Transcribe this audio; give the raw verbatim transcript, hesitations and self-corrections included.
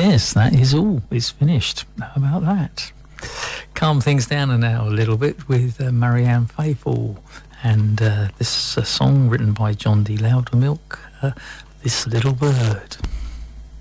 Yes, that is all. It's finished. How about that? Calm things down now a little bit with uh, Marianne Faithfull and uh, this uh, song written by John D. Loudermilk, uh, This Little Bird.